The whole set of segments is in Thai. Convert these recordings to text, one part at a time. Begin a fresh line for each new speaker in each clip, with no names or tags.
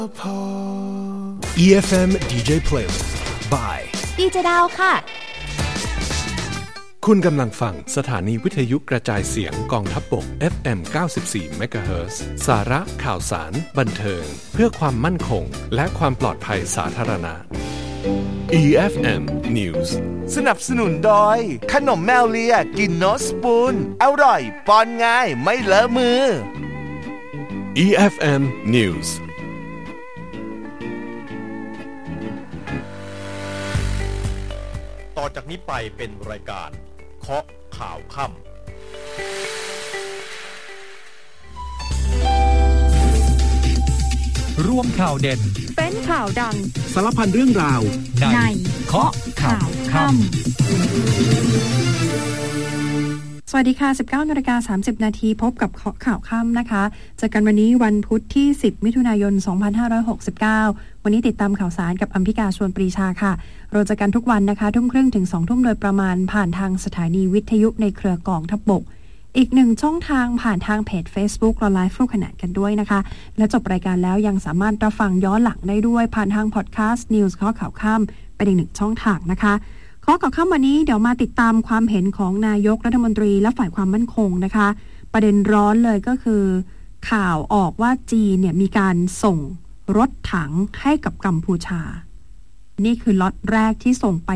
EFM DJ Playlist by
ดีเจดาวค่ะ
คุณกำลังฟังสถานีวิทยุกระจายเสียงกองทัพบก FM 94 MHz สาระข่าวสารบันเทิงเพื่อความมั่นคงและความปลอดภัยสาธารณะ EFM News
สนับสนุนโดยขนมแมวเลียกินโนสปูนอร่อยป้อนง่ายไม่เลอะมือ
EFM News
ต่อจากนี้ไปเป็นรายการเคาะข่าวค่ำ
ร่วมข่าวเด่น
เป็นข่าวดัง
สารพันเรื่องราวในเคาะข่าวค่ำ
สวัสดีค่ะ 19:30 น.พบกับเคาะข่าวค่ำนะคะเจอกันวันนี้วันพุธที่10มิถุนายน2569วันนี้ติดตามข่าวสารกับอัมพิกาชวนปรีชาค่ะเราจะกันทุกวันนะคะ 12:30 ถึง 20:00 โดยประมาณผ่านทางสถานีวิทยุในเครือกองทัพบกอีกหนึ่งช่องทางผ่านทางเพจ Facebook เราไลฟ์คู่ขนานกันด้วยนะคะและจบรายการแล้วยังสามารถรับฟังย้อนหลังได้ด้วยผ่านทางพอดแคสต์ News เคาะข่าวค่ำเป็นอีกหนึ่งช่องทางนะคะข้อข่าวค่ำวันนี้เดี๋ยวมาติดตามความเห็นของนายกรัฐมนตรีและฝ่ายความมั่นคงนะคะประเด็นร้อนเลยก็คือข่าวออกว่าจีนเนี่ยมีการส่งรถถังให้กับกัมพูชานี่คือล็อตแรกที่ส่งไป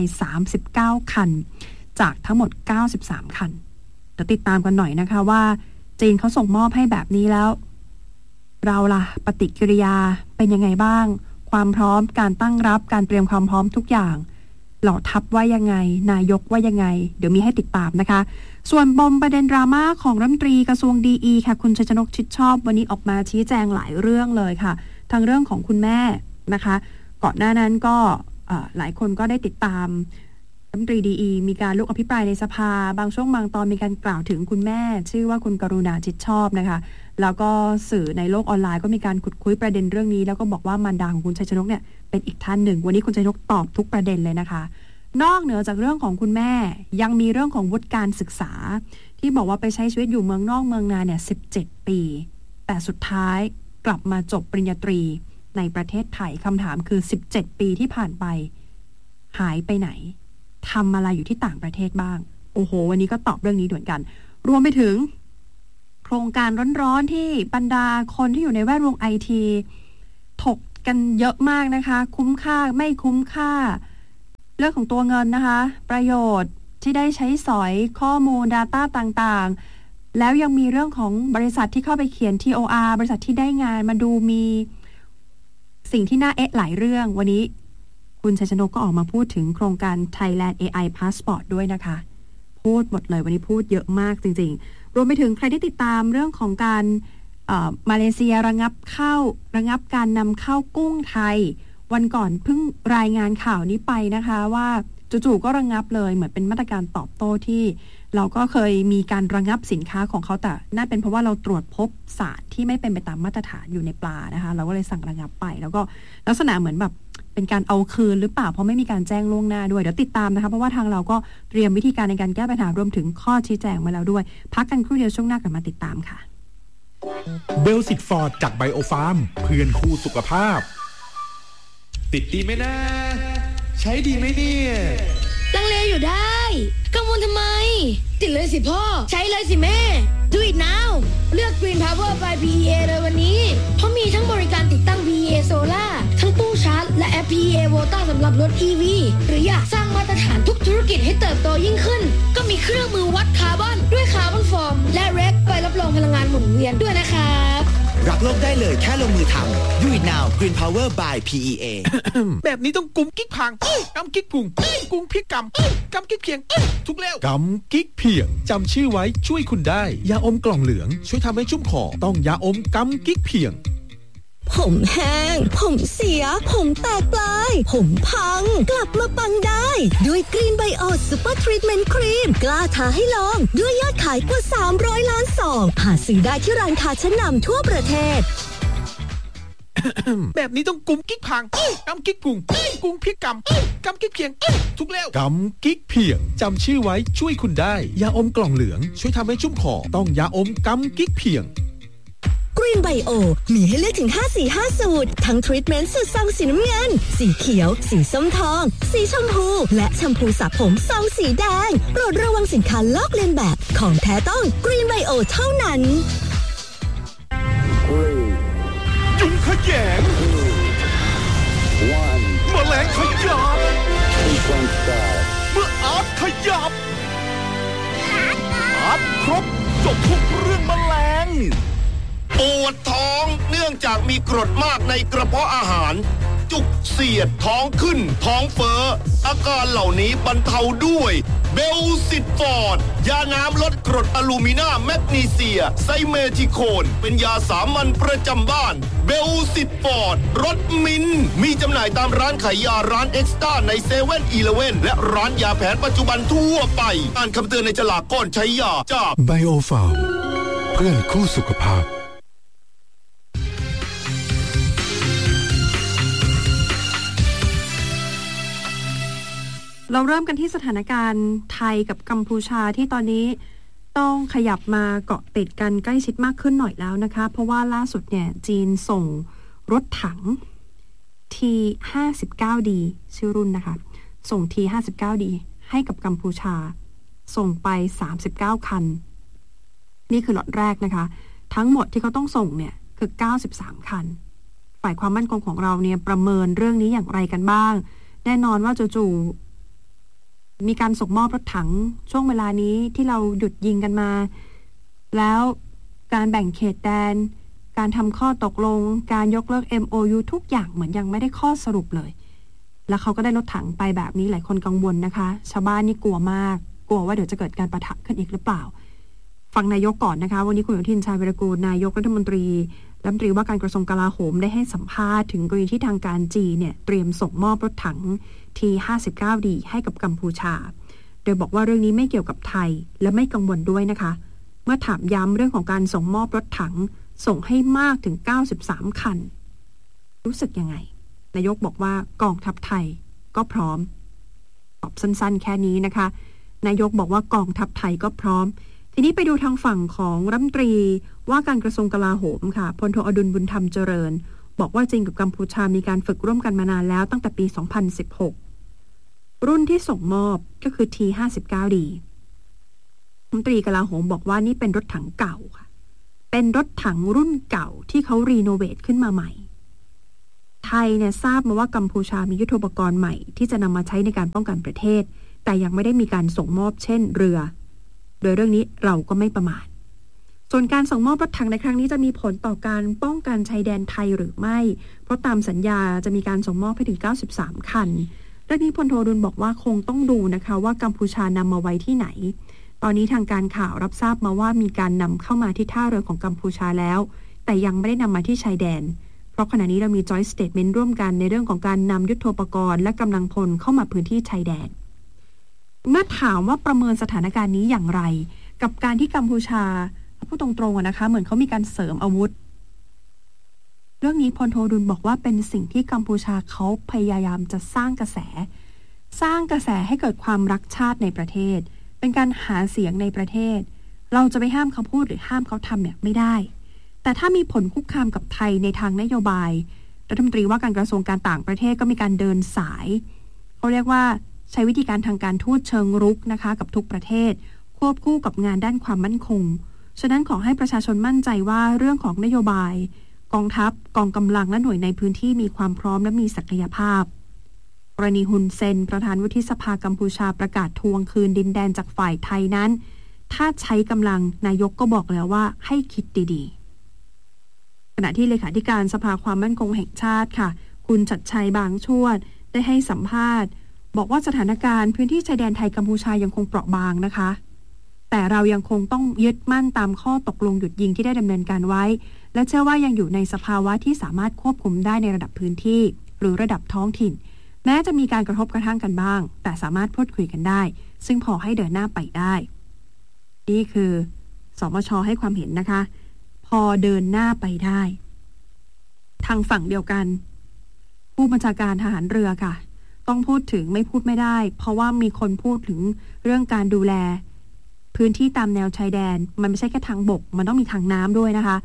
39คันจากทั้งหมด93คันเดี๋ยวติดตามกันหน่อยนะคะว่าจีนเขาส่งมอบให้แบบนี้แล้วเราล่ะปฏิกิริยาเป็นยังไงบ้างความพร้อมการตั้งรับการเตรียมความพร้อมทุกอย่างเหล่าทัพว่ายังไงนายกว่ายังไงเดี๋ยวมีให้ติดตามนะคะส่วนปมประเด็นดราม่าของรัฐมนตรีกระทรวงดีค่ะคุณชัยชนกชิดชอบวันนี้ออกมาชี้แจงหลายเรื่องเลยค่ะทั้งเรื่องของคุณแม่นะคะก่อนหน้านั้นก็หลายคนก็ได้ติดตามรัฐมนตรีดีมีการลุกอภิปรายในสภาบางช่วงบางตอนมีการกล่าวถึงคุณแม่ชื่อว่าคุณกรุณาชิดชอบนะคะแล้วก็สื่อในโลกออนไลน์ก็มีการขุดคุยประเด็นเรื่องนี้แล้วก็บอกว่ามารดาของคุณชัยชนกเนี่ยเป็นอีกท่านหนึ่งวันนี้คุณชัยชนกตอบทุกประเด็นเลยนะคะนอกเหนือจากเรื่องของคุณแม่ยังมีเรื่องของวุฒิการศึกษาที่บอกว่าไปใช้ชีวิตอยู่เมืองนอกเมืองนาเนี่ย17ปีแต่สุดท้ายกลับมาจบปริญญาตรีในประเทศไทยคำถามคือ17ปีที่ผ่านไปหายไปไหนทำอะไรอยู่ที่ต่างประเทศบ้างโอ้โหวันนี้ก็ตอบเรื่องนี้ด้วยกันรวมไปถึงโครงการร้อนๆที่บรรดาคนที่อยู่ในแวดวง IT ถกกันเยอะมากนะคะคุ้มค่าไม่คุ้มค่าเรื่องของตัวเงินนะคะประโยชน์ที่ได้ใช้สอยข้อมูล Data ต่างๆแล้วยังมีเรื่องของบริษัทที่เข้าไปเขียน TOR บริษัทที่ได้งานมาดูมีสิ่งที่น่าเอ๊ะหลายเรื่องวันนี้คุณชัยชนกก็ออกมาพูดถึงโครงการ Thailand AI Passport ด้วยนะคะพูดหมดเลยวันนี้พูดเยอะมากจริงๆรวมไปถึงใครที่ติดตามเรื่องของการมาเลเซียระงับการนำเข้ากุ้งไทยวันก่อนเพิ่งรายงานข่าวนี้ไปนะคะว่าจู่ๆก็ระงับเลยเหมือนเป็นมาตรการตอบโต้ที่เราก็เคยมีการระงับสินค้าของเขาแต่น่าเป็นเพราะว่าเราตรวจพบสารที่ไม่เป็นไปตามมาตรฐานอยู่ในปลานะคะเราก็เลยสั่งระงับไปแล้วก็ลักษณะเหมือนแบบเป็นการเอาคืนหรือเปล่าเพราะไม่มีการแจ้งล่วงหน้าด้วยเดี๋ยวติดตามนะคะเพราะว่าทางเราก็เตรียมวิธีการในการแก้ปัญหารวมถึงข้อชี้แจงมาแล้วด้วยพักกันครู่เดียวช่วงหน้ากลับมาติดตามค่ะ
เบลสิตฟอร์ดจากไบโอฟาร์มเพื่อนคู่สุขภาพ
ติดดีไหมนะใช้ดีไหมเนี่ย
ลังเลอยู่ได้กังวลทำไมติดเลยสิพ่อใช้เลยสิแม่ Do it now เลือก Green Power by PEA เลยวันนี้เพราะมีทั้งบริการติดตั้ง PEA Solar ทั้งตู้ชาร์จและแอป PEA Volta สำหรับรถ EV หรืออยากสร้างมาตรฐานทุกธุรกิจให้เติบโตยิ่งขึ้นก็มีเครื่องมือวัดคาร์บอนด้วยคาร์บอนฟอร์มและเรคใบรับรองพลังงานหมุนเวียนด้วยนะครับ
รักโลกได้เลยแค่ลงมือทำ Do it now Green Power by PEA
แบบนี้ต้องกุมกิ๊กพังกำกิ๊กพุงกุมพริกกำกิ๊กเพียงทุกแล้ว
กำกิ๊กเพียงจำชื่อไว้ช่วยคุณได้ยาอมกล่องเหลืองช่วยทำให้ชุ่มคอต้องยาอมกำกิ๊กเพียง
ผมแห้งผมเสียผมแตกปลายผมพังกลับมาปังได้ด้วยกรีนไบโอซูเปอร์ทรีทเมนต์ครีมกล้าท้าให้ลองด้วยยอดขายกว่า300ล้านซองหาซื้อได้ที่ร้านค้าชั้นนำทั่วประเทศ
แบบนี้ต้องกุมกิ๊กพังกำกิ๊กพุงกุมพริกกำกิ๊กเพียงทุกแล้ว
กำกิ๊กเพียงจำชื่อไว้ช่วยคุณได้ยาอมกล่องเหลืองช่วยทำให้ชุ่มคอต้องยาอมกำกิ๊กเพียง
Green Bio มีให้เลือกถึง 5-4-5 สูตรทั้งทรีทเมนต์สูตรซองสีน้ำเงินสีเขียวสีส้มทองสีชมพูและแชมพูสระผมซองสีแดงโปรดระวังสินค้าลอกเลียนแบบของแท้ต้อง Green Bio เท่านั้น
ยุงขยงแมลงขยับเมื่ออาร์ตขยับอาร์ตครบจบทุกเรื่องแมลง
ปวดท้องเนื่องจากมีกรดมากในกระเพาะอาหารจุกเสียดท้องขึ้นท้องเฟ้ออาการเหล่านี้บรรเทาด้วยเบลซิตฟอร์ดยาน้ำลดกรดอะลูมิเนียมแมกนีเซียไซเมทิโคนเป็นยาสามัญประจำบ้านเบลซิตฟอร์ดรสมิ้นมีจำหน่ายตามร้านขายยาร้านเอ็กซ์ต้าในเซเว่นอีเลฟเว่นและร้านยาแผนปัจจุบันทั่วไปอ่านคำเตือนในฉลากก่อนใช้ยาจาก
ไบโอฟาร์มเพื่อนคู่สุขภาพ
เราเริ่มกันที่สถานการณ์ไทยกับกัมพูชาที่ตอนนี้ต้องขยับมาเกาะติดกันใกล้ชิดมากขึ้นหน่อยแล้วนะคะเพราะว่าล่าสุดเนี่ยจีนส่งรถถัง T-59D ชื่อรุ่นนะคะส่ง T-59D ให้กับกัมพูชาส่งไป39คันนี่คือล็อตแรกนะคะทั้งหมดที่เขาต้องส่งเนี่ยคือ93คันฝ่ายความมั่นคงของเราเนี่ยประเมินเรื่องนี้อย่างไรกันบ้างแน่นอนว่าจู่ๆมีการส่งมอบรถถังช่วงเวลานี้ที่เราหยุดยิงกันมาแล้วการแบ่งเขตแดนการทำข้อตกลงการยกเลิก MOU ทุกอย่างเหมือนยังไม่ได้ข้อสรุปเลยแล้วเขาก็ได้รถถังไปแบบนี้หลายคนกังวลนะคะชาวบ้านนี่กลัวมากกลัวว่าเดี๋ยวจะเกิดการปะทะขึ้นอีกหรือเปล่าฟังนายกก่อนนะคะวันนี้คุณอนุทินชาญวีรกูลนายกรัฐมนตรีรัฐมนตรีว่าการกระทรวงกลาโหมได้ให้สัมภาษณ์ถึงกรณีที่ทางการจีนเนี่ยเตรียมส่งมอบรถถัง T-59D ให้กับกัมพูชาโดยบอกว่าเรื่องนี้ไม่เกี่ยวกับไทยและไม่กังวลด้วยนะคะเมื่อถามย้ำเรื่องของการส่งมอบรถถังส่งให้มากถึง93คันรู้สึกยังไงนายกบอกว่ากองทัพไทยก็พร้อมตอบสั้นๆแค่นี้นะคะนายกบอกว่ากองทัพไทยก็พร้อมทีนี้ไปดูทางฝั่งของรัฐมนตรีว่าการกระทรวงกลาโหมค่ะพลโทอดุลบุญธรรมเจริญบอกว่าจีนกับกัมพูชามีการฝึกร่วมกันมานานแล้วตั้งแต่ปี2016รุ่นที่ส่งมอบก็คือ T-59D รัฐมนตรีกลาโหมบอกว่านี่เป็นรถถังเก่าค่ะเป็นรถถังรุ่นเก่าที่เขารีโนเวทขึ้นมาใหม่ไทยเนี่ยทราบมาว่ากัมพูชามียุทโธปกรณ์ใหม่ที่จะนำมาใช้ในการป้องกันประเทศแต่ยังไม่ได้มีการส่งมอบเช่นเรือโดยเรื่องนี้เราก็ไม่ประมาทส่วนการส่งมอบรถถังในครั้งนี้จะมีผลต่อการป้องกันชายแดนไทยหรือไม่เพราะตามสัญญาจะมีการส่งมอบให้ถึง93คันเรื่องนี้พลโทอดุลบอกว่าคงต้องดูนะคะว่ากัมพูชานำมาไว้ที่ไหนตอนนี้ทางการข่าวรับทราบมาว่ามีการนำเข้ามาที่ท่าเรือของกัมพูชาแล้วแต่ยังไม่ได้นำมาที่ชายแดนเพราะขณะนี้เรามี Joint Statement ร่วมกันในเรื่องของการนำยุทโธปกรณ์และกำลังพลเข้ามาพื้นที่ชายแดนเมื่อถามว่าประเมินสถานการณ์นี้อย่างไรกับการที่กัมพูชาพูดตรงๆนะคะเหมือนเขามีการเสริมอาวุธเรื่องนี้พลโทอดุลบอกว่าเป็นสิ่งที่กัมพูชาเขาพยายามจะสร้างกระแสให้เกิดความรักชาติในประเทศเป็นการหาเสียงในประเทศเราจะไปห้ามเขาพูดหรือห้ามเขาทำเนี่ยไม่ได้แต่ถ้ามีผลคุกคามกับไทยในทางนโยบายรัฐมนตรีว่าการกระทรวงการต่างประเทศก็มีการเดินสายเขาเรียกว่าใช้วิธีการทางการทูตเชิงรุกนะคะกับทุกประเทศควบคู่กับงานด้านความมั่นคงฉะนั้นขอให้ประชาชนมั่นใจว่าเรื่องของนโยบายกองทัพกองกำลังและหน่วยในพื้นที่มีความพร้อมและมีศักยภาพกรณีฮุนเซนประธานวุฒิสภากัมพูชาประกาศทวงคืนดินแดนจากฝ่ายไทยนั้นถ้าใช้กำลังนายกก็บอกแล้วว่าให้คิดดีๆขณะที่เลขาธิการสภาความมั่นคงแห่งชาติค่ะคุณชัดชัยบางชวดได้ให้สัมภาษณ์บอกว่าสถานการณ์พื้นที่ชายแดนไทยกัมพูชายังคงเปราะบางนะคะแต่เรายังคงต้องยึดมั่นตามข้อตกลงหยุดยิงที่ได้ดำเนินการไว้และเชื่อว่ายังอยู่ในสภาวะที่สามารถควบคุมได้ในระดับพื้นที่หรือระดับท้องถิ่นแม้จะมีการกระทบกระทั่งกันบ้างแต่สามารถพูดคุยกันได้ซึ่งพอให้เดินหน้าไปได้นี่คือสมช.ให้ความเห็นนะคะพอเดินหน้าไปได้ทางฝั่งเดียวกันผู้บัญชาการทหารเรือค่ะต้องพูดถึงไม่พูดไม่ได้เพราะว่ามีคนพูดถึงเรื่องการดูแลพื้นที่ตามแนวชายแดนมันไม่ใช่แค่ทางบกมันต้องมีทางน้ำด้วยนะคะพ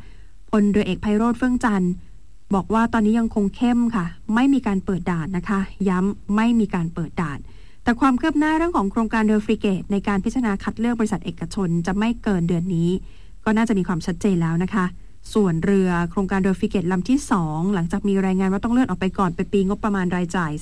พลเรือเอกไพโรจน์เฟื่องจันทร์บอกว่าตอนนี้ยังคงเข้มค่ะไม่มีการเปิดด่านนะคะย้ำไม่มีการเปิดด่านแต่ความคืบหน้าเรื่องของโครงการเรือฟริเกตในการพิจารณาคัดเลือกบริษัทเอกชนจะไม่เกินเดือนนี้ก็น่าจะมีความชัดเจนแล้วนะคะส่วนเรือโครงการเรือฟริเกตลำที่2หลังจากมีรายงานว่าต้องเลื่อนออกไปก่อนไปปีงบประมาณรายจ่าย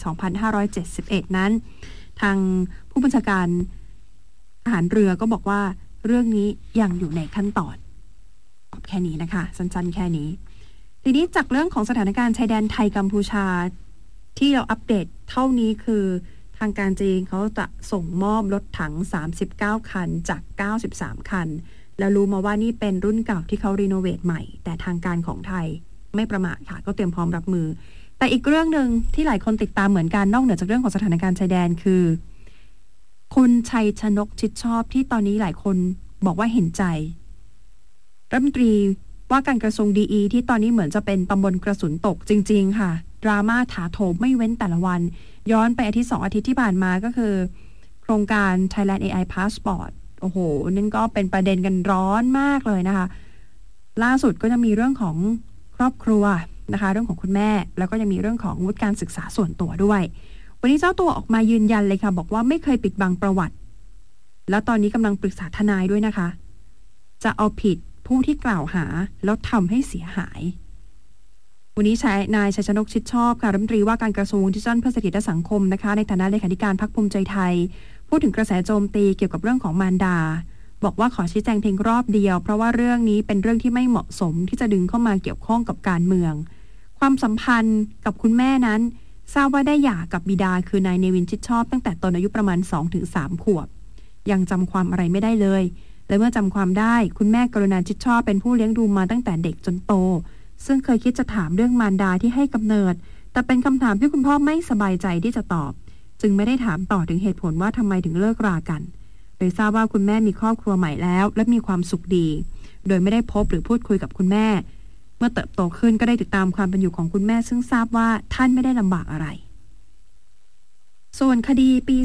2571นั้นทางผู้บัญชาการทหารเรือก็บอกว่าเรื่องนี้ยังอยู่ในขั้นตอนแค่นี้นะคะสั้นๆแค่นี้ทีนี้จากเรื่องของสถานการณ์ชายแดนไทยกัมพูชาที่เราอัปเดตเท่านี้คือทางการจีนเขาจะส่งมอบรถถัง39คันจาก93คันแล้วรู้มาว่านี่เป็นรุ่นเก่าที่เขารีโนเวทใหม่แต่ทางการของไทยไม่ประมาทค่ะก็เตรียมพร้อมรับมือแต่อีกเรื่องนึงที่หลายคนติดตามเหมือนกันนอกเหนือจากเรื่องของสถานการณ์ชายแดนคือคุณชัยชนกชิดชอบที่ตอนนี้หลายคนบอกว่าเห็นใจรัฐมนตรีว่าการกระทรวงดีที่ตอนนี้เหมือนจะเป็นตำบลกระสุนตกจริงๆค่ะดราม่าถาโถมไม่เว้นแต่ละวันย้อนไปอาทิตย์2อาทิตย์ที่ผ่านมาก็คือโครงการ Thailand AI Passport โอ้โหนั่นก็เป็นประเด็นกันร้อนมากเลยนะคะล่าสุดก็จะมีเรื่องของครอบครัวนะคะเรื่องของคุณแม่แล้วก็ยังมีเรื่องของวุฒิการศึกษาส่วนตัวด้วยวันนี้เจ้าตัวออกมายืนยันเลยค่ะบอกว่าไม่เคยปิดบังประวัติแล้วตอนนี้กำลังปรึกษาทนายด้วยนะคะจะเอาผิดผู้ที่กล่าวหาแล้วทำให้เสียหายวันนี้นายชัยชนกชิดชอบค่ะรัฐมนตรีว่าการกระทรวงดิจิทัลเพื่อเศรษฐกิจและสังคมนะคะในฐานะเลขาธิการพรรคภูมิใจไทยพูดถึงกระแสโจมตีเกี่ยวกับเรื่องของมารดาบอกว่าขอชี้แจงเพียงรอบเดียวเพราะว่าเรื่องนี้เป็นเรื่องที่ไม่เหมาะสมที่จะดึงเข้ามาเกี่ยวข้องกับการเมืองความสัมพันธ์กับคุณแม่นั้นทราบว่าได้หย่ากับบิดาคือนายเนวินชิดชอบตั้งแต่ตอนอายุประมาณ 2-3 ขวบยังจำความอะไรไม่ได้เลยและเมื่อจำความได้คุณแม่กรุณาชิดชอบเป็นผู้เลี้ยงดูมาตั้งแต่เด็กจนโตซึ่งเคยคิดจะถามเรื่องมารดาที่ให้กำเนิดแต่เป็นคำถามที่คุณพ่อไม่สบายใจที่จะตอบจึงไม่ได้ถามต่อถึงเหตุผลว่าทำไมถึงเลิกรากันโดยทราบว่าคุณแม่มีครอบครัวใหม่แล้วและมีความสุขดีโดยไม่ได้พบหรือพูดคุยกับคุณแม่เมื่อเติบโตขึ้นก็ได้ติดตามความเป็นอยู่ของคุณแม่ซึ่งทราบว่าท่านไม่ได้ลำบากอะไรส่วนคดีปี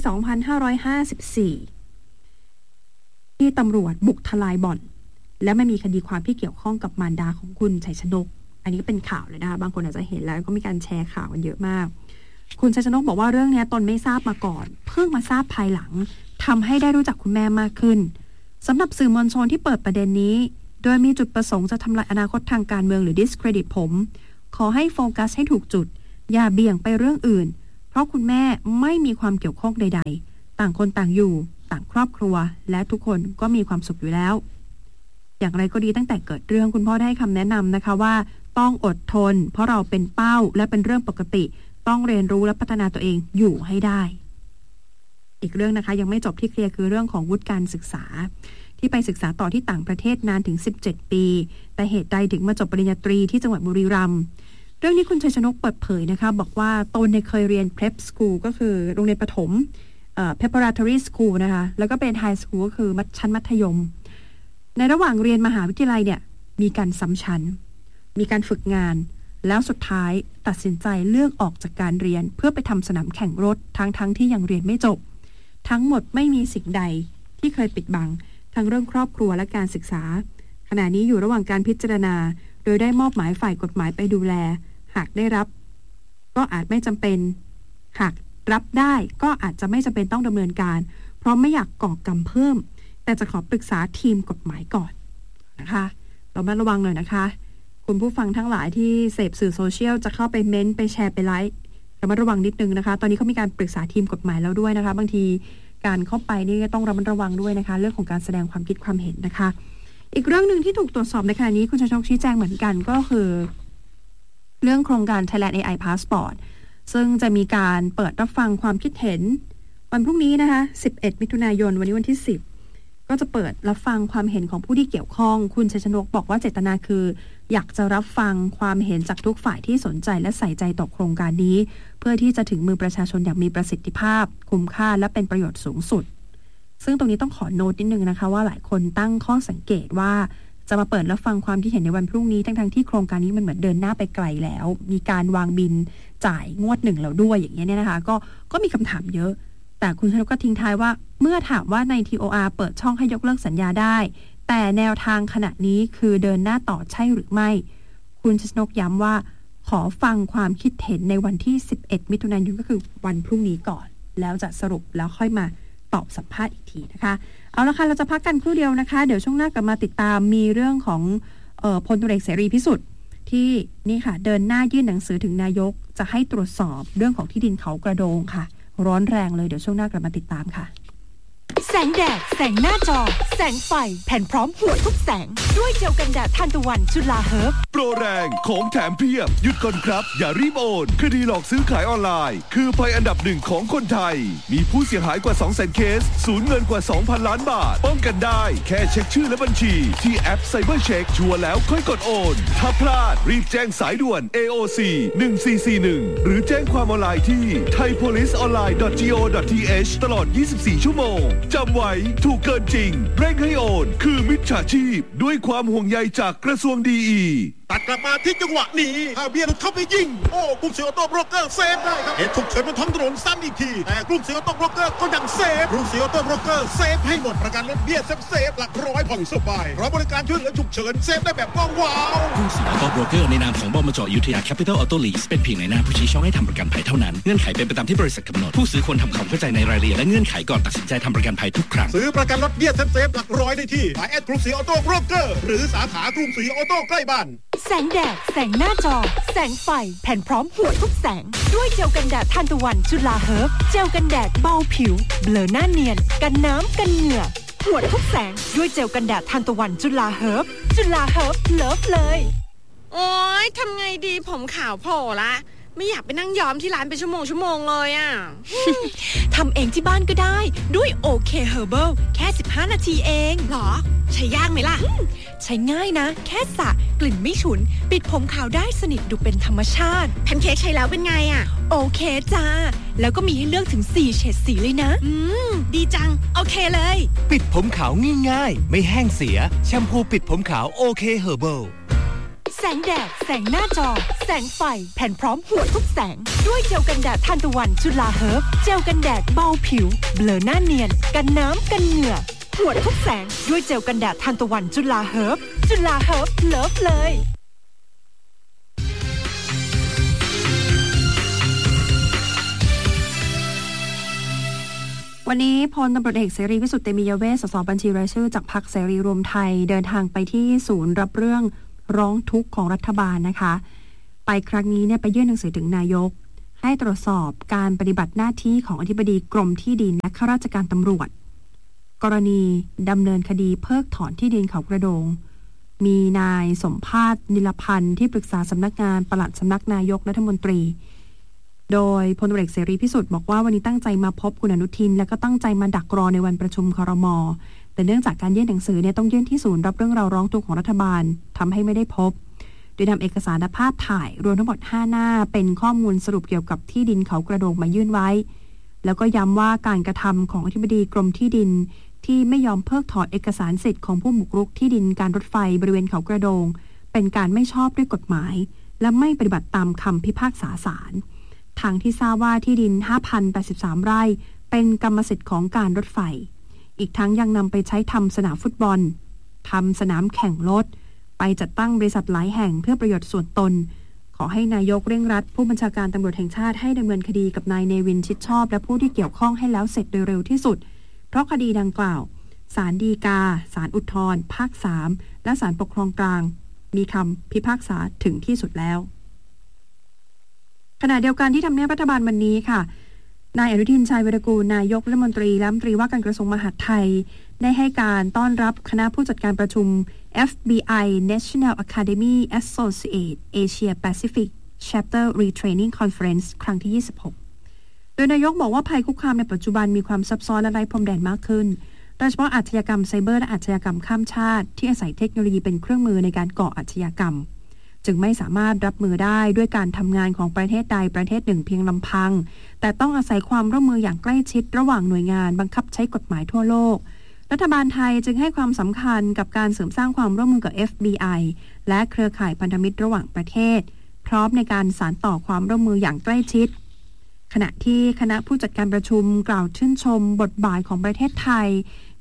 2554 ที่ตำรวจบุกทลายบ่อนและไม่มีคดีความที่เกี่ยวข้องกับมารดาของคุณชัยชนกอันนี้ก็เป็นข่าวเลยนะคะบางคนอาจจะเห็นแล้วก็มีการแชร์ข่าวกันเยอะมากคุณชัยชนกบอกว่าเรื่องนี้ตนไม่ทราบมาก่อนเพิ่งมาทราบภายหลังทำให้ได้รู้จักคุณแม่มากขึ้นสำหรับสื่อมวลชนที่เปิดประเด็นนี้โดยมีจุดประสงค์จะทำลายอนาคตทางการเมืองหรือ discredit ผมขอให้โฟกัสให้ถูกจุดอย่าเบี่ยงไปเรื่องอื่นเพราะคุณแม่ไม่มีความเกี่ยวข้องใดๆต่างคนต่างอยู่ต่างครอบครัวและทุกคนก็มีความสุขอยู่แล้วอย่างไรก็ดีตั้งแต่เกิดเรื่องคุณพ่อได้ให้คำแนะนำนะคะว่าต้องอดทนเพราะเราเป็นเป้าและเป็นเรื่องปกติต้องเรียนรู้และพัฒนาตัวเองอยู่ให้ได้อีกเรื่องนะคะยังไม่จบที่เคลียร์คือเรื่องของวุฒิการศึกษาที่ไปศึกษาต่อที่ต่างประเทศนานถึง17ปีแต่เหตุใดถึงมาจบปริญญาตรีที่จังหวัดบุรีรัมย์เรื่องนี้คุณชัยชนกเปิดเผยนะคะบอกว่าตนเคยเรียน prep school ก็คือโรงเรียนประถมpreparatory school นะคะแล้วก็เป็น high school ก็คือชั้นมัธยมในระหว่างเรียนมหาวิทยาลัยเนี่ยมีการซ้ำชั้นมีการฝึกงานแล้วสุดท้ายตัดสินใจเลือกออกจากการเรียนเพื่อไปทำสนามแข่งรถทั้งที่ยังเรียนไม่จบทั้งหมดไม่มีสิ่งใดที่เคยปิดบังทั้งเรื่องครอบครัวและการศึกษาขณะนี้อยู่ระหว่างการพิจารณาโดยได้มอบหมายฝ่ายกฎหมายไปดูแลหากได้รับก็อาจไม่จำเป็นหากรับได้ก็อาจจะไม่จำเป็นต้องดำเนินการเพราะไม่อยากก่อกรรมเพิ่มแต่จะขอปรึกษาทีมกฎหมายก่อนนะคะเรามาระวังหน่อยนะคะคุณผู้ฟังทั้งหลายที่เสพสื่อโซเชียลจะเข้าไปเม้นไปแชร์ไปไลค์ระมัดระวังนิดนึงนะคะตอนนี้เขามีการปรึกษาทีมกฎหมายแล้วด้วยนะคะบางทีการเข้าไปนี่ต้องระมัดระวังด้วยนะคะเรื่องของการแสดงความคิดความเห็นนะคะอีกเรื่องนึงที่ถูกตรวจสอบในขณะนี้คุณชัยชนกชี้แจงเหมือนกันก็คือเรื่องโครงการ Thailand AI Passport ซึ่งจะมีการเปิดรับฟังความคิดเห็นวันพรุ่งนี้นะคะ11มิถุนายนวันนี้วันที่10ก็จะเปิดรับฟังความเห็นของผู้ที่เกี่ยวข้องคุณชัยชนกบอกว่าเจตนาคืออยากจะรับฟังความเห็นจากทุกฝ่ายที่สนใจและใส่ใจต่อโครงการนี้เพื่อที่จะถึงมือประชาชนอย่างมีประสิทธิภาพคุ้มค่าและเป็นประโยชน์สูงสุดซึ่งตรงนี้ต้องขอโน้ตนิดนึงนะคะว่าหลายคนตั้งข้อสังเกตว่าจะมาเปิดรับฟังความคิดเห็นในวันพรุ่งนี้ทั้งที่โครงการนี้มันเหมือนเดินหน้าไปไกลแล้วมีการวางบินจ่ายงวด1แล้วด้วยอย่างเงี้ยเนี่ยนะคะก็มีคำถามเยอะแต่คุณชัยชนกก็ทิ้งท้ายว่าเมื่อถามว่าใน TOR เปิดช่องให้ยกเลิกสัญญาได้แต่แนวทางขณะนี้คือเดินหน้าต่อใช่หรือไม่คุณชัชนกย้ำว่าขอฟังความคิดเห็นในวันที่11มิถุนายนก็คือวันพรุ่งนี้ก่อนแล้วจะสรุปแล้วค่อยมาตอบสัมภาษณ์อีกทีนะคะเอาละค่ะเราจะพักกันครู่เดียวนะคะเดี๋ยวช่วงหน้ากลับมาติดตามมีเรื่องของพลตำรวจเอกเสรีพิสุทธิ์ที่นี่ค่ะเดินหน้ายื่นหนังสือถึงนายกจะให้ตรวจสอบเรื่องของที่ดินเขากระโดงค่ะร้อนแรงเลยเดี๋ยวช่วงหน้ากลับมาติดตามค่ะ
แสงแดดแสงหน้าจอแสงไฟแผ่นพร้อมหัวทุกแสงด้วยเจลกันแดดทานตะวันจุฬาเฮิร์บ
โปรแรงของแถมเพียบหยุดก่อนครับอย่ารีบโอนคดีหลอกซื้อขายออนไลน์คือภัยอันดับหนึ่งของคนไทยมีผู้เสียหายกว่า 200,000 เคสสูญเงินกว่า 2,000 ล้านบาทป้องกันได้แค่เช็คชื่อและบัญชีที่แอป Cyber Check ชัวร์แล้วค่อยกดโอนถ้าพลาดรีบแจ้งสายด่วน AOC 1441หรือแจ้งความออนไลน์ที่ thaipoliceonline.go.th ตลอด 24 ชั่วโมงจำไว้ถูกเกินจริงเร่งให้โอนคือมิจฉาชีพด้วยความห่วงใยจากกระทรวงดีอี
ตัดกลับมาที่จังหวะนี้ถ้าเบียร์เข้าไปยิงโอ้กรุงศรีออโต้โบรกเกอร์เซฟได้ครับเหตุฉุกเฉินบนท้องถนนซ้ำอีกทีแต่กรุงศรีออโต้โบรกเกอร์ก็ยังเซฟกรุงศรีออโต้โบรกเกอร์เซฟให้หมดประกันรถเบี้ยเซฟหลักร้อยผ่อนสบายเพราะบริการช่วยเหลือฉุกเฉินเซฟได้แบบว้าว
กรุงศรีออโต้โบรกเกอร์ในนามของบมจ.อยุธยาแคปิตอลออโต้ลีสเป็นเพียงในหน้าผู้ชี้ช่องให้ทำประกันภัยเท่านั้นเงื่อนไขเป็นไปตามที่บริษัทกำหนดผู้ซื้อควรทำความเข้าใจในรายละเอียดและเงื่อนไขก่อนตัดสินใจทำประกันภัยทุกครั้ง
ซื้อประกันรถเบี้ยเซฟหลักร้อยได้ที่แอดกรุงศรีออโต้โบรกเกอร์หรือสาขากรุงศรีออโต้ใกล้บ้าน
แสงแดดแสงหน้าจอแสงไฟแผ่นพร้อมหัวทุกแสงด้วยเจลกันแดดทานตะวันจุฬาเฮิร์บเจลกันแดดเบาผิวเบลอหน้าเนียนกันน้ำกันเหงื่อหัวทุกแสงด้วยเจลกันแดดทานตะวันจุฬาเฮิร์บจุฬาเฮิร์บเลิฟเลย
โอ๊ยทำไงดีผมขาวโผล่ละไม่อยากไปนั่งย้อมที่ร้านเป็นชั่วโมงเลยอ่ะ
ทำเองที่บ้านก็ได้ด้วยโอเคเฮอร์เบิลแค่15นาทีเอง
หรอใช้ยากไหมล่ะ
ใช้ง่ายนะแค่สระกลิ่นไม่ฉุนปิดผมขาวได้สนิทดูเป็นธรรมชาติ
แพนเค้กใช้แล้วเป็นไงอ่ะ
โอเคจ้าแล้วก็มีให้เลือกถึง4เฉดสีเลยนะ
ดีจังโอเคเลย
ปิดผมขาวง่ายๆไม่แห้งเสียแชมพูปิดผมขาวโอเคเฮอร์เบิล
แสงแดดแสงหน้าจอแสงไฟแผ่นพร้อมหัวทุกแสงด้วยเจลกันแดดทานตะวันจุฬาเฮิร์บเจลกันแดดเบาผิวเบลอหน้าเนียนกันน้ำกันเหงื่อหัวทุกแสงด้วยเจลกันแดดทานตะวันจุฬาเฮิร์บจุฬาเฮิร์บเลิฟเลย
วันนี้พลตำรวจเอกเสรีพิสุทธิ์เตมียเวช สสบัญชีรายชื่อจากพรรคเสรีรวมไทยเดินทางไปที่ศูนย์รับเรื่องร้องทุกข์ของรัฐบาลนะคะไปครั้งนี้เนี่ยไปยื่นหนังสือถึงนายกให้ตรวจสอบการปฏิบัติหน้าที่ของอธิบดีกรมที่ดินและข้าราชการตำรวจกรณีดำเนินคดีเพิกถอนที่ดินเขากระโดงมีนายสมภาสนิลพันธ์ที่ปรึกษาสำนักงานปลัดสำนักนายกรัฐมนตรีโดยพลตำรวจเอกเสรีพิสุทธิ์บอกว่าวันนี้ตั้งใจมาพบคุณอนุทินและก็ตั้งใจมาดักรอในวันประชุมครม.แต่เนื่องจากการยื่นหนังสือเนี่ยต้องยื่นที่ศูนย์รับเรื่องราวร้องทุกข์ของรัฐบาลทำให้ไม่ได้พบโดยนำเอกสารและภาพถ่ายรวมทั้งหมด5หน้าเป็นข้อมูลสรุปเกี่ยวกับที่ดินเขากระโดงมายื่นไว้แล้วก็ย้ำว่าการกระทำของอธิบดีกรมที่ดินที่ไม่ยอมเพิกถอนเอกสารสิทธิ์ของผู้บุกรุกที่ดินการรถไฟบริเวณเขากระโดงเป็นการไม่ชอบด้วยกฎหมายและไม่ปฏิบัติตามคำพิพากษาศาลทางที่ทราบว่าที่ดิน 5,083 ไร่เป็นกรรมสิทธิ์ของการรถไฟอีกทั้งยังนำไปใช้ทำสนามฟุตบอลทำสนามแข่งรถไปจัดตั้งบริษัทหลายแห่งเพื่อประโยชน์ส่วนตนขอให้นายกเร่งรัดผู้บัญชาการตำรวจแห่งชาติให้ดำเนินคดีกับนายเนวินชิดชอบและผู้ที่เกี่ยวข้องให้แล้วเสร็จโดยเร็วที่สุดเพราะคดีดังกล่าวศาลฎีกาศาลอุทธรณ์ภาค 3และศาลปกครองกลางมีคำพิพากษาถึงที่สุดแล้วขณะเดียวกันที่ทำเนียบรัฐบาลวันนี้ค่ะนายอนุทินชาญวิรากูลนายกรัฐมนตรีและรัฐมนตรีว่าการกระทรวงมหาดไทยได้ให้การต้อนรับคณะผู้จัดการประชุม FBI National Academy Associate Asia Pacific Chapter Retraining Conference ครั้งที่ 26 โดยนายกบอกว่าภัยคุกคามในปัจจุบันมีความซับซ้อนและไร้พรมแดนมากขึ้นโดยเฉพาะอาชญากรรมไซเบอร์และอาชญากรรมข้ามชาติที่อาศัยเทคโนโลยีเป็นเครื่องมือในการก่ออาชญากรรมจึงไม่สามารถรับมือได้ด้วยการทำงานของประเทศใดประเทศหนึ่งเพียงลำพังแต่ต้องอาศัยความร่วมมืออย่างใกล้ชิดระหว่างหน่วยงานบังคับใช้กฎหมายทั่วโลกรัฐบาลไทยจึงให้ความสำคัญกับการเสริมสร้างความร่วมมือกับ FBI และเครือข่ายพันธมิตรระหว่างประเทศพร้อมในการสานต่อความร่วมมืออย่างใกล้ชิดขณะที่คณะผู้จัดการประชุมกล่าวชื่นชมบทบาทของประเทศไทย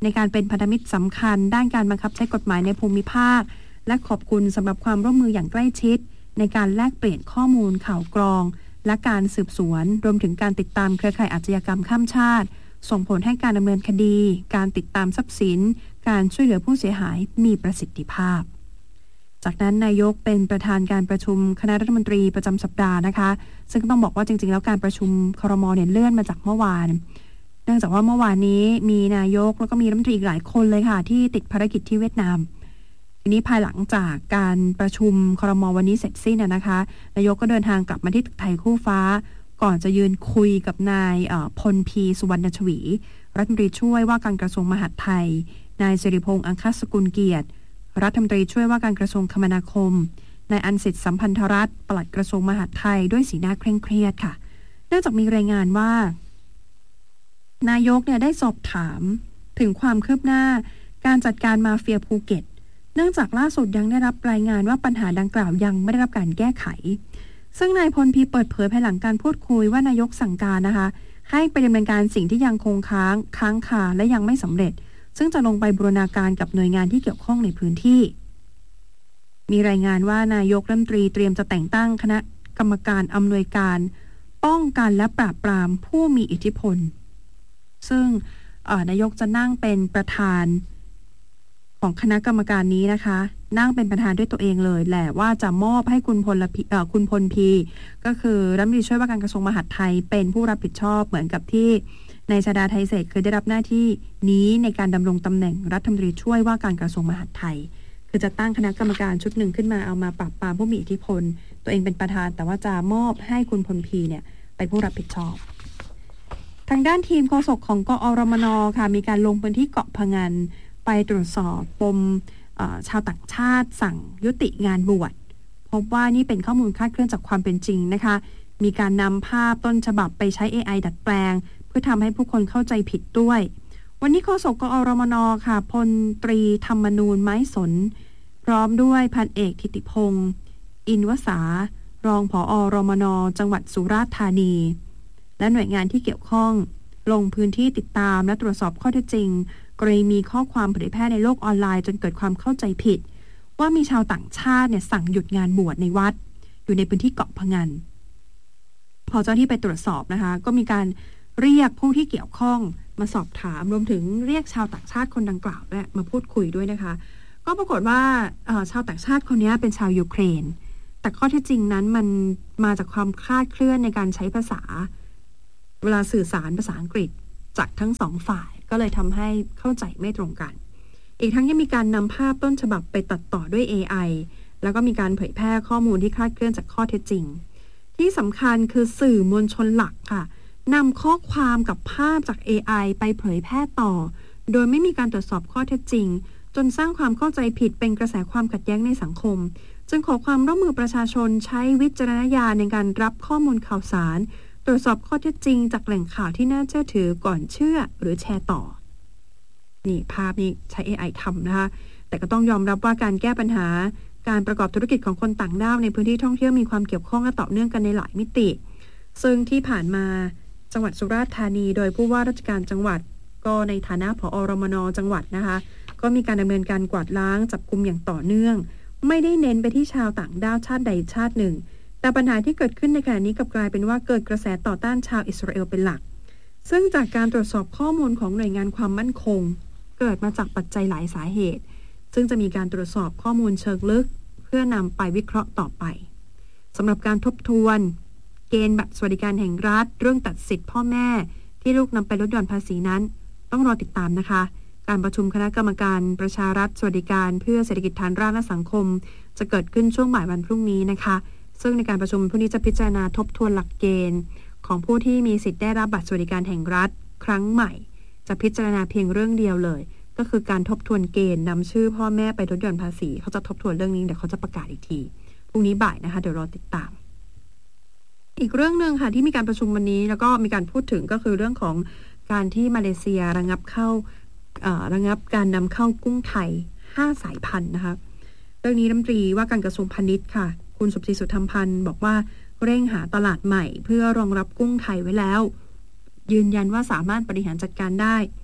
ในการเป็นพันธมิตรสำคัญด้านการบังคับใช้กฎหมายในภูมิภาคและขอบคุณสำหรับความร่วมมืออย่างใกล้ชิดในการแลกเปลี่ยนข้อมูลข่าวกรองและการสืบสวนรวมถึงการติดตามเครือข่ายอาชญากรรมข้ามชาติส่งผลให้การดำเนินคดีการติดตามทรัพย์สินการช่วยเหลือผู้เสียหายมีประสิทธิภาพจากนั้นนายกเป็นประธานการประชุมคณะรัฐมนตรีประจำสัปดาห์นะคะซึ่งต้องบอกว่าจริงๆแล้วการประชุมครม.เนี่ยเลื่อนมาจากเมื่อวานเนื่องจากว่าเมื่อวานนี้มีนายกแล้วก็มีรัฐมนตรีอีกหลายคนเลยค่ะที่ติดภารกิจที่เวียดนามทีนี้ภายหลังจากการประชุมครม.วันนี้เสร็จสิ้นนะคะนายกก็เดินทางกลับมาที่ตึกไทยคู่ฟ้าก่อนจะยืนคุยกับนายพลพีสุวรรณชวีรัฐมนตรีช่วยว่าการกระทรวงมหาดไทยนายสิริพงษ์อังคสกุลเกียรติรัฐมนตรีช่วยว่าการกระทรวงคมนาคมนายอันสิทธิ์สัมพันธรัตน์ปลัดกระทรวงมหาดไทยด้วยสีหน้าเคร่งเครียดค่ะเนื่องจากมีรายงานว่านายกเนี่ยได้สอบถามถึงความคืบหน้าการจัดการมาเฟียภูเก็ตเนื่องจากล่าสุดยังได้รับรายงานว่าปัญหาดังกล่าวยังไม่ได้รับการแก้ไขซึ่งนายพลพีเปิดเผยภายหลังการพูดคุยว่านายกสั่งการนะคะให้ไปดำเนินการสิ่งที่ยังคงค้างคาและยังไม่สำเร็จซึ่งจะลงไปบูรณาการกับหน่วยงานที่เกี่ยวข้องในพื้นที่มีรายงานว่านายกรัฐมนตรีเตรียมจะแต่งตั้งคณะกรรมการอำนวยการป้องกันและปราบปรามผู้มีอิทธิพลซึ่งนายกจะนั่งเป็นประธานของคณะกรรมการนี้นะคะนั่งเป็นประธานด้วยตัวเองเลยแหละว่าจะมอบให้คุณพลพีก็คือรัฐมนตรีช่วยว่าการกระทรวงมหาดไทยเป็นผู้รับผิดชอบเหมือนกับที่นายชาดาไทเศษเคยได้รับหน้าที่นี้ในการดำรงตำแหน่งรัฐมนตรีช่วยว่าการกระทรวงมหาดไทยคือจะตั้งคณะกรรมการชุดหนึ่งขึ้นมาเอามาปราบปรามผู้มีอิทธิพลตัวเองเป็นประธานแต่ว่าจะมอบให้คุณพลพีเนี่ยเป็นผู้รับผิดชอบทางด้านทีมโฆษกของกอรมน.ค่ะมีการลงพื้นที่เกาะพะงันไปตรวจสอบปมชาวต่างชาติสั่งยุติงานบวชพบว่านี่เป็นข้อมูลคลาดเคลื่อนจากความเป็นจริงนะคะมีการนำภาพต้นฉบับไปใช้ AI ดัดแปลงเพื่อทำให้ผู้คนเข้าใจผิดด้วยวันนี้โฆษกกอรมน.ค่ะพลตรีธรรมนูญไม้สนพร้อมด้วยพันเอกธิติพงศ์อินวสารองผอ.รมน.จังหวัดสุราษฎร์ธานีและหน่วยงานที่เกี่ยวข้องลงพื้นที่ติดตามและตรวจสอบข้อเท็จจริงกรณีมีข้อความเผยแพร่ในโลกออนไลน์จนเกิดความเข้าใจผิดว่ามีชาวต่างชาติเนี่ยสั่งหยุดงานบวชในวัดอยู่ในพื้นที่เกาะพะงันพอเจ้าที่ไปตรวจสอบนะคะก็มีการเรียกผู้ที่เกี่ยวข้องมาสอบถามรวมถึงเรียกชาวต่างชาติคนดังกล่าวและมาพูดคุยด้วยนะคะก็ปรากฏว่าชาวต่างชาติคนนี้เป็นชาวยูเครนแต่ข้อเท็จจริงนั้นมันมาจากความคลาดเคลื่อนในการใช้ภาษาเวลาสื่อสารภาษาอังกฤษจากทั้งสองฝ่ายก็เลยทำให้เข้าใจไม่ตรงกันอีกทั้งยังมีการนำภาพต้นฉบับไปตัดต่อด้วย AI แล้วก็มีการเผยแพร่ข้อมูลที่คลาดเคลื่อนจากข้อเท็จจริงที่สำคัญคือสื่อมวลชนหลักค่ะนำข้อความกับภาพจาก AI ไปเผยแพร่ต่อโดยไม่มีการตรวจสอบข้อเท็จจริงจนสร้างความเข้าใจผิดเป็นกระแสความขัดแย้งในสังคมจึงขอความร่วมมือประชาชนใช้วิจารณญาณในการรับข้อมูลข่าวสารตรวจสอบข้อเท็จจริงจากแหล่งข่าวที่น่าเชื่อถือก่อนเชื่อหรือแชร์ต่อนี่ภาพนี้ใช้ AI ทำนะคะแต่ก็ต้องยอมรับว่าการแก้ปัญหาการประกอบธุรกิจของคนต่างด้าวในพื้นที่ท่องเที่ยวมีความเกี่ยวข้องและต่อเนื่องกันในหลายมิติซึ่งที่ผ่านมาจังหวัดสุราษฎร์ธานีโดยผู้ว่าราชการจังหวัดก็ในฐานะผอ.รมน.จังหวัดนะคะก็มีการดำเนินการกวาดล้างจับกุมอย่างต่อเนื่องไม่ได้เน้นไปที่ชาวต่างด้าวชาติใดชาติหนึ่งแต่ปัญหาที่เกิดขึ้นในขณะนี้กลับกลายเป็นว่าเกิดกระแสต่อต้านชาวอิสราเอลเป็นหลักซึ่งจากการตรวจสอบข้อมูลของหน่วยงานความมั่นคงเกิดมาจากปัจจัยหลายสาเหตุซึ่งจะมีการตรวจสอบข้อมูลเชิงลึกเพื่อนำไปวิเคราะห์ต่อไปสำหรับการทบทวนเกณฑ์บัตรสวัสดิการแห่งรัฐเรื่องตัดสิทธิพ่อแม่ที่ลูกนำไปลดหย่อนภาษีนั้นต้องรอติดตามนะคะการประชุมคณะกรรมการประชารัฐสวัสดิการเพื่อเศรษฐกิจฐานรากและสังคมจะเกิดขึ้นช่วงบ่ายวันพรุ่งนี้นะคะซึ่งในการประชุมพรุ่งนี้จะพิจารณาทบทวนหลักเกณฑ์ของผู้ที่มีสิทธิ์ได้รับบัตรสวัสดิการแห่งรัฐครั้งใหม่จะพิจารณาเพียงเรื่องเดียวเลยก็คือการทบทวนเกณฑ์นำชื่อพ่อแม่ไปลดหย่อนภาษีเขาจะทบทวนเรื่องนี้เดี๋ยวเขาจะประกาศอีกทีพรุ่งนี้บ่ายนะคะเดี๋ยวรอติดตามอีกเรื่องนึงค่ะที่มีการประชุมวันนี้แล้วก็มีการพูดถึงก็คือเรื่องของการที่มาเลเซียระงับการนำเข้ากุ้งไทย5 สายพันธุ์นะคะเรื่องนี้รัฐมนตรีว่าการกระทรวงพาณิชย์ค่ะคุณสุทธิสุธรรมพันธ์บอกว่าเร่งหาตลาดใหม่เพื่อรองรับกุ้งไทยไว้แล้วยืนยันว่าสามารถบริหารจัดการได้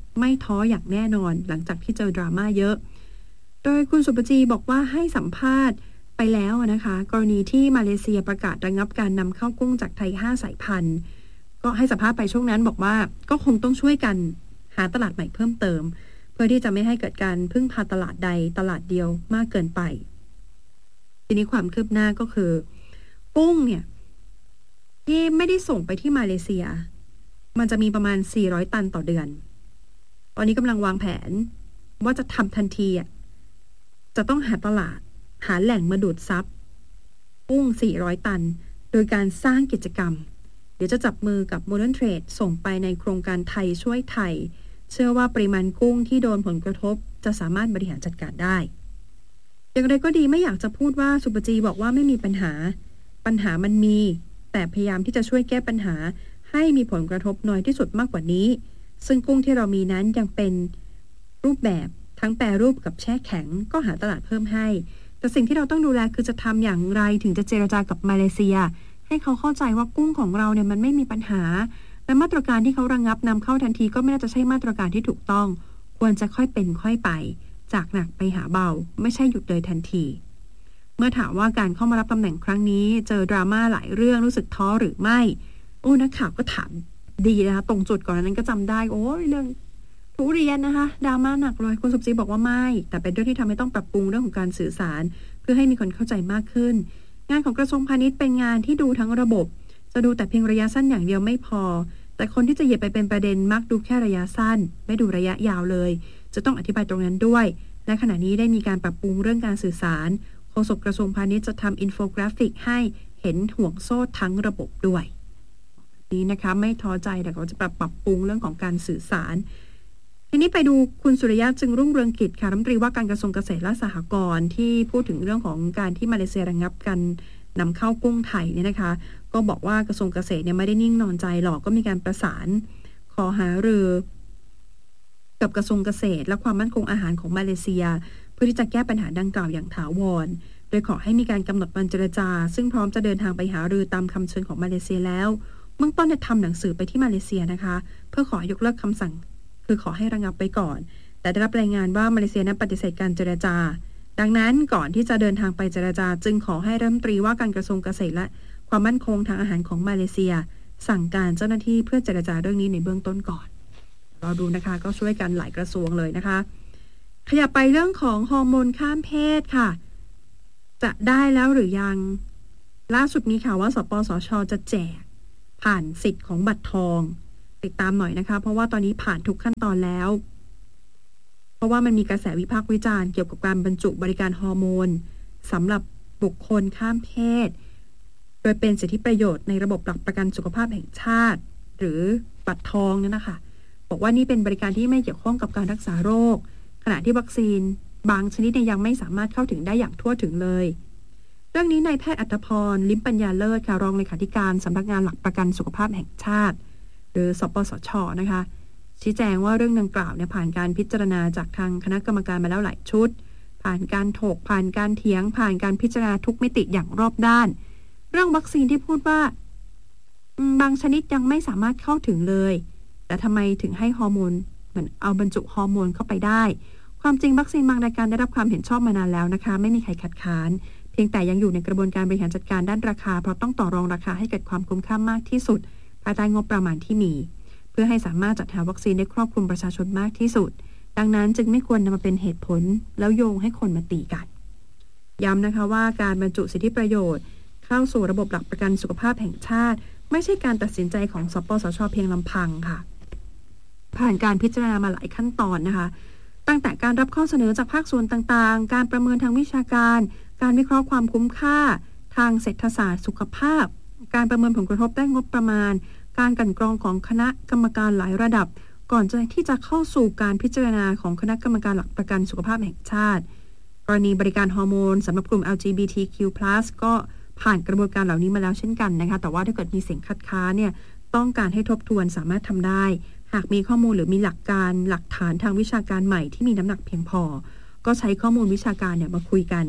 ไม่ท้ออย่างแน่นอนหลังจากที่เจอดราม่าเยอะโดยคุณสุปจีบอกว่าให้สัมภาษณ์ไปแล้วนะคะกรณีที่มาเลเซียประกาศระงับการนำเข้ากุ้งจากไทย5 สายพันธุ์ก็ให้สัมภาษณ์ไปช่วงนั้นบอกว่าก็คงต้องช่วยกันหาตลาดใหม่เพิ่มเติมเพื่อที่จะไม่ให้เกิดการพึ่งพาตลาดใดตลาดเดียวมากเกินไปทีนี้ความคืบหน้าก็คือกุ้งเนี่ยที่ไม่ได้ส่งไปที่มาเลเซียมันจะมีประมาณ400 ตันต่อเดือนตอนนี้กำลังวางแผนว่าจะทำทันทีจะต้องหาตลาดหาแหล่งมาดูดซับกุ้ง400 ตันโดยการสร้างกิจกรรมเดี๋ยวจะจับมือกับ Modern Trade ส่งไปในโครงการไทยช่วยไทยเชื่อว่าปริมาณกุ้งที่โดนผลกระทบจะสามารถบริหารจัดการได้อย่างไรก็ดีไม่อยากจะพูดว่าสุปจีบอกว่าไม่มีปัญหามันมีแต่พยายามที่จะช่วยแก้ปัญหาให้มีผลกระทบน้อยที่สุดมากกว่านี้ซึ่งกุ้งที่เรามีนั้นยังเป็นรูปแบบทั้งแปรรูปกับแช่แข็งก็หาตลาดเพิ่มให้แต่สิ่งที่เราต้องดูแลคือจะทำอย่างไรถึงจะเจรจากับมาเลเซียให้เขาเข้าใจว่ากุ้งของเราเนี่ยมันไม่มีปัญหาและมาตรการที่เขาระงับนำเข้าทันทีก็ไม่น่าจะใช่มาตรการที่ถูกต้องควรจะค่อยเป็นค่อยไปจากหนักไปหาเบาไม่ใช่หยุดเลยทันทีเมื่อถามว่าการเข้ามารับตำแหน่งครั้งนี้เจอดราม่าหลายเรื่องรู้สึกท้อหรือไม่นักข่าวก็ถามดีนะคะตรงจุดก่อนนั้นก็จำได้เรื่องทุเรียนนะคะดราม่าหนักเลยคุณสุปจีบอกว่าไม่แต่เป็นเรื่องที่ทำให้ต้องปรับปรุงเรื่องของการสื่อสารเพื่อให้มีคนเข้าใจมากขึ้นงานของกระทรวงพาณิชย์เป็นงานที่ดูทั้งระบบจะดูแต่เพียงระยะสั้นอย่างเดียวไม่พอแต่คนที่จะหยิบไปเป็นประเด็นมักดูแค่ระยะสั้นไม่ดูระยะยาวเลยจะต้องอธิบายตรงนั้นด้วยและขณะนี้ได้มีการปรับปรุงเรื่องการสื่อสารโฆษกกระทรวงพาณิชย์จะทำอินโฟกราฟิกให้เห็นห่วงโซ่ทั้งระบบด้วยนี้นะคะไม่ท้อใจแต่ก็จะปรับปรุงเรื่องของการสื่อสารทีนี้ไปดูคุณสุริยะจึงรุ่งเรืองกิจค่ะรัฐมนตรีว่าการกระทรวงเกษตรและสหกรณ์ที่พูดถึงเรื่องของการที่มาเลเซียระงับการนำเข้ากุ้งไทยเนี่ยนะคะก็บอกว่ากระทรวงเกษตรเนี่ยไม่ได้นิ่งนอนใจหรอกก็มีการประสานขอหารือกับกระทรวงเกษตรและความมั่นคงอาหารของมาเลเซียเพื่อที่จะแก้ปัญหาดังกล่าวอย่างถาวรโดยขอให้มีการกำหนดวันเจรจาซึ่งพร้อมจะเดินทางไปหารือตามคำเชิญของมาเลเซียแล้วเบื้องต้นจะทำหนังสือไปที่มาเลเซียนะคะเพื่อขอยกเลิกคำสั่งคือขอให้ระงับไปก่อนแต่ได้รับรายงานว่ามาเลเซียนั้นปฏิเสธการเจรจาดังนั้นก่อนที่จะเดินทางไปเจรจาจึงขอให้รัฐมนตรีว่าการกระทรวงเกษตรและความมั่นคงทางอาหารของมาเลเซียสั่งการเจ้าหน้าที่เพื่อเจรจาเรื่องนี้ในเบื้องต้นก่อนเราดูนะคะก็ช่วยกันหลายกระทรวงเลยนะคะขยับไปเรื่องของฮอร์โมนข้ามเพศค่ะจะได้แล้วหรือยังล่าสุดมีข่าวว่าสปสช.จะแจกผ่านสิทธิ์ของบัตรทองติดตามหน่อยนะคะเพราะว่าตอนนี้ผ่านทุกขั้นตอนแล้วเพราะว่ามันมีกระแสวิพากษ์วิจารณ์เกี่ยวกับการบรรจุบริการฮอร์โมนสำหรับบุคคลข้ามเพศโดยเป็นสิทธิประโยชน์ในระบบหลักประกันสุขภาพแห่งชาติหรือบัตรทองนั่นนะคะบอกว่านี่เป็นบริการที่ไม่เกี่ยวข้องกับการรักษาโรคขณะที่วัคซีนบางชนิดยังไม่สามารถเข้าถึงได้อย่างทั่วถึงเลยเรื่องนี้นายแพทย์อัฏฐพรลิ้มปัญญาเลิศค่ะรองเลขาธิการสำนักงานหลักประกันสุขภาพแห่งชาติหรือสปสช.นะคะชี้แจงว่าเรื่องดังกล่าวเนี่ยผ่านการพิจารณาจากทางคณะกรรมการมาแล้วหลายชุดผ่านการถกผ่านการเถียงผ่านการพิจารณาทุกมิติอย่างรอบด้านเรื่องวัคซีนที่พูดว่าบางชนิดยังไม่สามารถเข้าถึงเลยแต่ทำไมถึงให้ฮอร์โมนเหมือนเอาบรรจุฮอร์โมนเข้าไปได้ความจริงวัคซีนบางรายการได้รับความเห็นชอบมานานแล้วนะคะไม่มีใครคัดค้านเพียงแต่ยังอยู่ในกระบวนการบริหารจัดการด้านราคาเพราะต้องต่อรองราคาให้เกิดความคุ้มค่ามากที่สุดภายใต้งบประมาณที่มีเพื่อให้สามารถจัดหาวัคซีนได้ครอบคลุมประชาชนมากที่สุดดังนั้นจึงไม่ควรนำมาเป็นเหตุผลแล้วโยงให้คนมาตีกันย้ำนะคะว่าการบรรจุสิทธิประโยชน์เข้าสู่ระบบหลักประกันสุขภาพแห่งชาติไม่ใช่การตัดสินใจของสปสช.เพียงลำพังค่ะผ่านการพิจารณามาหลายขั้นตอนนะคะตั้งแต่การรับข้อเสนอจากภาคส่วนต่างๆการประเมินทางวิชาการการวิเคราะห์ความคุ้มค่าทางเศรษฐศาสตร์สุขภาพการประเมินผลกระทบด้านงบประมาณการกลั่นกรองของคณะกรรมการหลายระดับก่อนที่จะเข้าสู่การพิจารณาของคณะกรรมการหลักประกันสุขภาพแห่งชาติกรณีบริการฮอร์โมนสำหรับกลุ่ม LGBTQ+ ก็ผ่านกระบวนการเหล่านี้มาแล้วเช่นกันนะคะแต่ว่าถ้าเกิดมีเสียงคัดค้านเนี่ยต้องการให้ทบทวนสามารถทำได้หากมีข้อมูลหรือมีหลักฐานทางวิชาการใหม่ที่มีน้ำหนักเพียงพอก็ใช้ข้อมูลวิชาการเนี่ยมาคุยกัน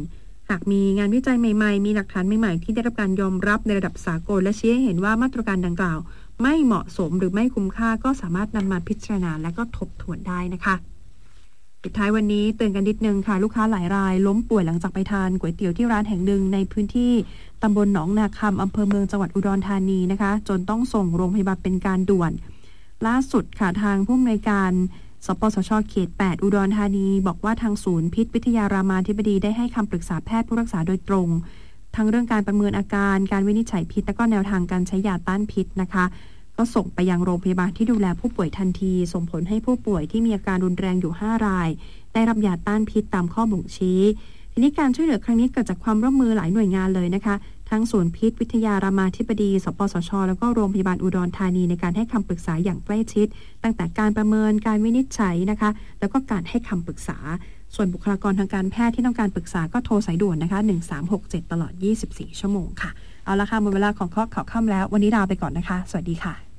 หากมีงานวิจัยใหม่ๆมีหลักฐานใหม่ๆที่ได้รับการยอมรับในระดับสากลและชี้ให้เห็นว่ามาตรการดังกล่าวไม่เหมาะสมหรือไม่คุ้มค่าก็สามารถนำมาพิจารณาและก็ทบทวนได้นะคะปิดท้ายวันนี้เตือนกันนิดนึงค่ะลูกค้าหลายรายล้มป่วยหลังจากไปทานก๋วยเตี๋ยวที่ร้านแห่งหนึ่งในพื้นที่ตำบลหนองนาคำอำเภอเมืองจังหวัดอุดรธานีนะคะจนต้องส่งโรงพยาบาลเป็นการด่วนล่าสุดค่ะทางผู้อำนวยการสปสช.เขต 8 อุดรธานีบอกว่าทางศูนย์พิษวิทยารามาธิบดีได้ให้คำปรึกษาแพทย์ผู้รักษาโดยตรงทั้งเรื่องการประเมินอาการการวินิจฉัยพิษและก็แนวทางการใช้ยาต้านพิษนะคะก็ส่งไปยังโรงพยาบาลที่ดูแลผู้ป่วยทันทีส่งผลให้ผู้ป่วยที่มีอาการรุนแรงอยู่5รายได้รับยาต้านพิษตามข้อบ่งชี้ทีนี้การช่วยเหลือครั้งนี้เกิดจากความร่วมมือหลายหน่วยงานเลยนะคะทั้งศูนย์พิษวิทยารามาธิบดีสปสช.แล้วก็โรงพยาบาลอุดรธานีในการให้คำปรึกษาอย่างใกล้ชิดตั้งแต่การประเมินการวินิจฉัยนะคะแล้วก็การให้คำปรึกษาส่วนบุคลากรทางการแพทย์ที่ต้องการปรึกษาก็โทรสายด่วนนะคะ1367ตลอด24ชั่วโมงค่ะเอาละค่ะหมดเวลาของข้อข่าวค่ำแล้ววันนี้ลาไปก่อนนะคะสวัสดีค่ะ